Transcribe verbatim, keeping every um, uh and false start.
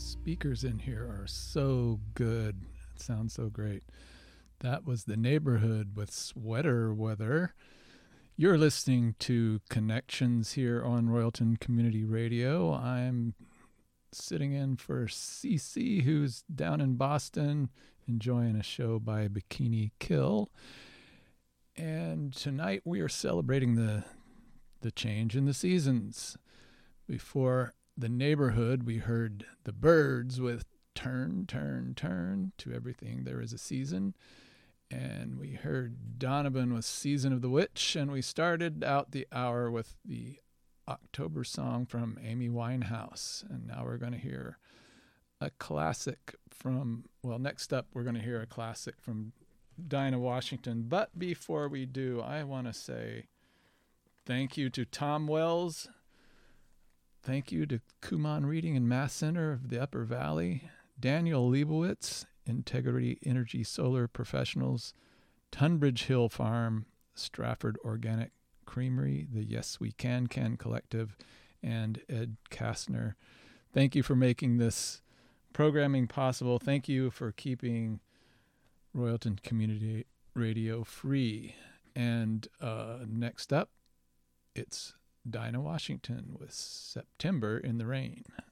speakers in here are so good. It sounds so great. That was The Neighborhood with Sweater Weather. You're listening to Connections here on Royalton Community Radio. I'm sitting in for Cece, who's down in Boston enjoying a show by Bikini Kill. And tonight we are celebrating the the change in the seasons. Before The Neighborhood, we heard The Byrds with Turn, Turn, Turn, To Everything There Is a Season. And we heard Donovan with Season of the Witch. And we started out the hour with the October song from Amy Winehouse. And now we're going to hear a classic from, well, next up we're going to hear a classic from Dinah Washington. But before we do, I want to say thank you to Tom Wells. Thank you to Kumon Reading and Math Center of the Upper Valley, Daniel Leibowitz, Integrity Energy Solar Professionals, Tunbridge Hill Farm, Stratford Organic Creamery, the Yes We Can Can Collective, and Ed Kastner. Thank you for making this programming possible. Thank you for keeping Royalton Community Radio free. And uh, next up, it's Dinah Washington with September in the Rain.